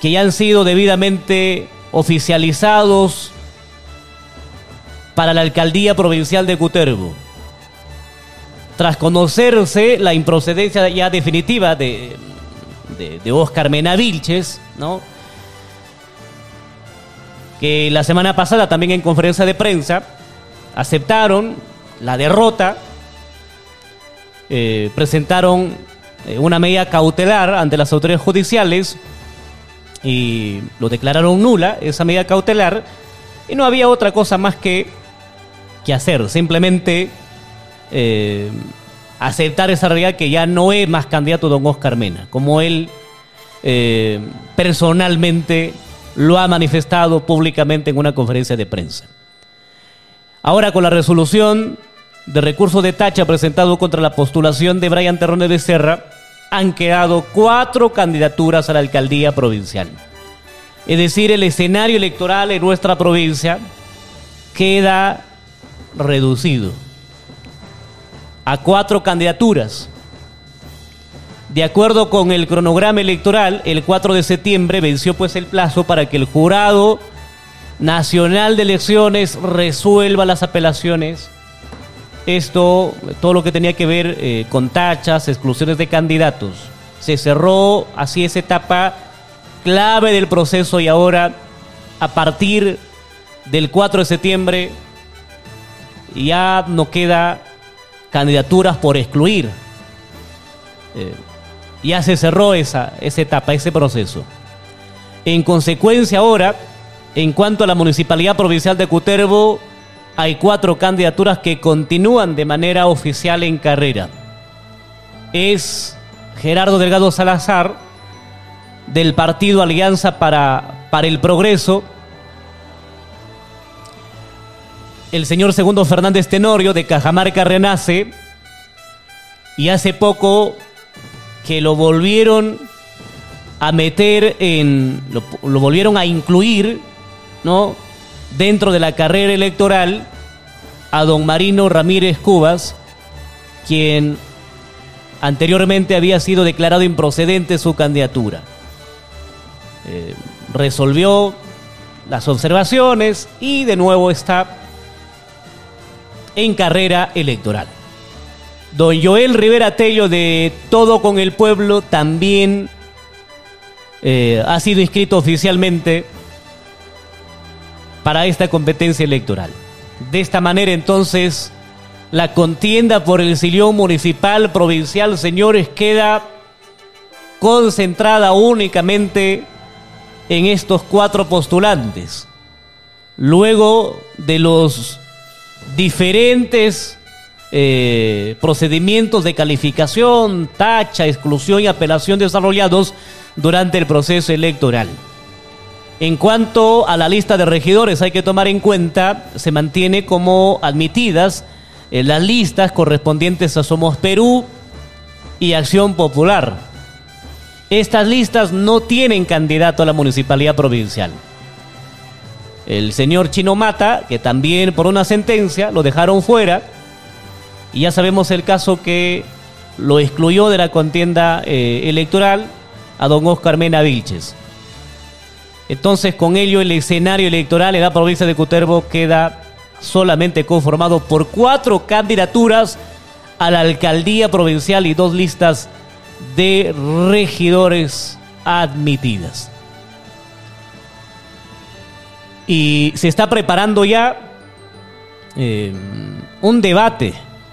que ya han sido debidamente oficializados para la alcaldía provincial de Cutervo. Tras conocerse la improcedencia ya definitiva de Óscar Mena Vilches, ¿no?, que la semana pasada también en conferencia de prensa aceptaron la derrota, presentaron una medida cautelar ante las autoridades judiciales y lo declararon nula, esa medida cautelar, y no había otra cosa más que hacer, simplemente aceptar esa realidad que ya no es más candidato don Óscar Mena, como él personalmente lo ha manifestado públicamente en una conferencia de prensa. Ahora, con la resolución de recurso de tacha presentado contra la postulación de Brian Terrones Becerra, han quedado 4 candidaturas a la alcaldía provincial. Es decir, el escenario electoral en nuestra provincia queda reducido a 4 candidaturas. De acuerdo con el cronograma electoral, el 4 de septiembre venció pues el plazo para que el Jurado Nacional de Elecciones resuelva las apelaciones. Esto, todo lo que tenía que ver con tachas, exclusiones de candidatos. Se cerró así esa etapa clave del proceso y ahora, a partir del 4 de septiembre, ya no queda candidaturas por excluir. Ya se cerró esa etapa, ese proceso. En consecuencia, ahora, en cuanto a la Municipalidad Provincial de Cutervo, hay 4 candidaturas que continúan de manera oficial en carrera. Es Gerardo Delgado Salazar, del partido Alianza para el Progreso, el señor Segundo Fernández Tenorio, de Cajamarca Renace, y hace poco que lo volvieron a meter lo volvieron a incluir, ¿no?, dentro de la carrera electoral, a don Marino Ramírez Cubas, quien anteriormente había sido declarado improcedente su candidatura. Resolvió las observaciones y de nuevo está en carrera electoral. Don Joel Rivera Tello, de Todo con el Pueblo, también ha sido inscrito oficialmente para esta competencia electoral. De esta manera, entonces, la contienda por el sillón municipal provincial, señores, queda concentrada únicamente en estos 4 postulantes. Luego de los diferentes procedimientos de calificación, tacha, exclusión y apelación desarrollados durante el proceso electoral. En cuanto a la lista de regidores, hay que tomar en cuenta, se mantiene como admitidas las listas correspondientes a Somos Perú y Acción Popular. Estas listas no tienen candidato a la municipalidad provincial. El señor Chino Mata, que también por una sentencia lo dejaron fuera, y ya sabemos el caso que lo excluyó de la contienda electoral a don Óscar Mena Vilches. Entonces, con ello, el escenario electoral en la provincia de Cutervo queda solamente conformado por 4 candidaturas a la alcaldía provincial y 2 listas de regidores admitidas. Y se está preparando ya un debate.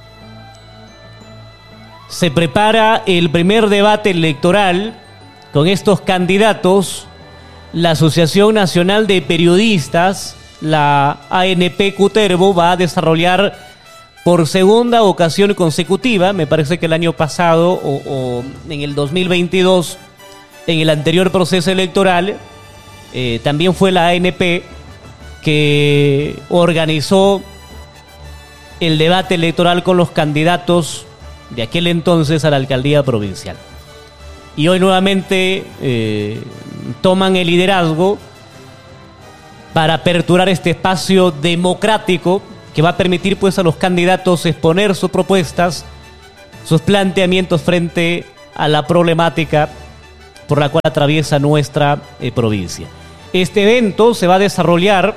Se prepara el primer debate electoral con estos candidatos. La Asociación Nacional de Periodistas, la ANP Cutervo, va a desarrollar por segunda ocasión consecutiva, me parece que el año pasado o en el 2022, en el anterior proceso electoral, también fue la ANP que organizó el debate electoral con los candidatos de aquel entonces a la alcaldía provincial. Y hoy nuevamente toman el liderazgo para aperturar este espacio democrático que va a permitir pues a los candidatos exponer sus propuestas, sus planteamientos frente a la problemática por la cual atraviesa nuestra provincia. Este evento se va a desarrollar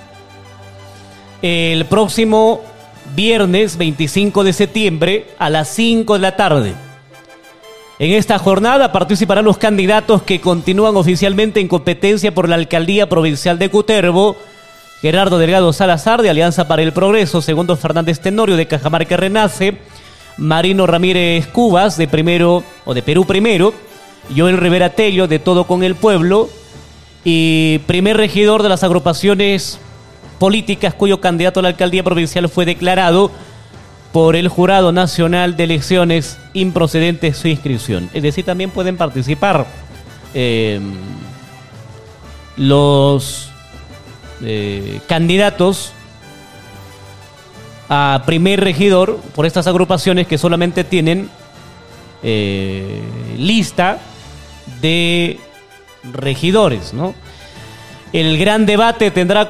el próximo viernes 25 de septiembre a las 5 de la tarde. En esta jornada participarán los candidatos que continúan oficialmente en competencia por la Alcaldía Provincial de Cutervo: Gerardo Delgado Salazar, de Alianza para el Progreso; Segundo Fernández Tenorio, de Cajamarca Renace; Marino Ramírez Cubas, de Perú Primero; Joel Rivera Tello, de Todo con el Pueblo; y primer regidor de las agrupaciones políticas cuyo candidato a la Alcaldía Provincial fue declarado por el Jurado Nacional de Elecciones improcedente su inscripción. Es decir, también pueden participar los candidatos a primer regidor por estas agrupaciones que solamente tienen lista de regidores, ¿no? El gran debate tendrá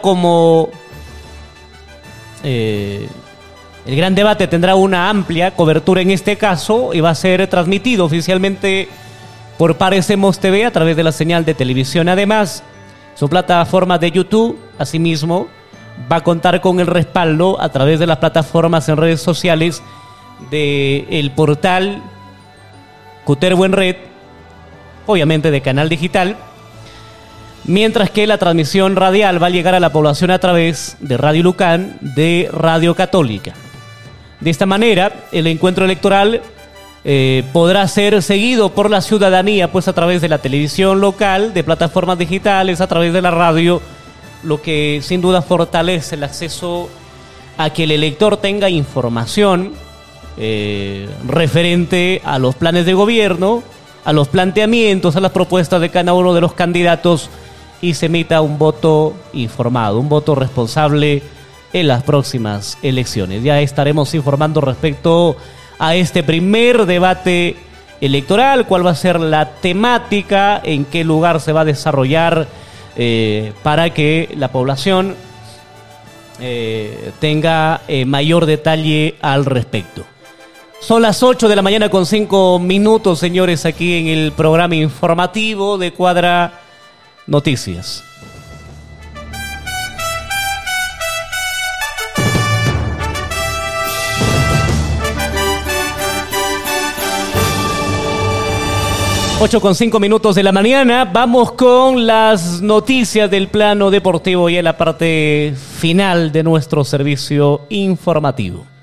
una amplia cobertura en este caso y va a ser transmitido oficialmente por Parecemos TV a través de la señal de televisión. Además, su plataforma de YouTube, asimismo, va a contar con el respaldo a través de las plataformas en redes sociales del portal Cutervo en Red, obviamente de Canal Digital, mientras que la transmisión radial va a llegar a la población a través de Radio Lucan, de Radio Católica. De esta manera, el encuentro electoral podrá ser seguido por la ciudadanía, pues a través de la televisión local, de plataformas digitales, a través de la radio, lo que sin duda fortalece el acceso a que el elector tenga información referente a los planes de gobierno, a los planteamientos, a las propuestas de cada uno de los candidatos, y se emita un voto informado, un voto responsable en las próximas elecciones. Ya estaremos informando respecto a este primer debate electoral, cuál va a ser la temática, en qué lugar se va a desarrollar, para que la población tenga mayor detalle al respecto. Son las 8 de la mañana con 5 minutos, señores, aquí en el programa informativo de Cuadra Noticias. Ocho con 5 minutos de la mañana. Vamos con las noticias del plano deportivo y en la parte final de nuestro servicio informativo.